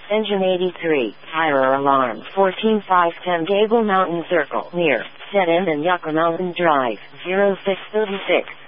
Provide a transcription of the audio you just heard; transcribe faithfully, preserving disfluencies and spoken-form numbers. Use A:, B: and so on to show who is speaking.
A: Engine eighty-three, fire alarm fourteen five ten Gable Mountain Circle, near Set End and Yucca Mountain Drive, zero six three six.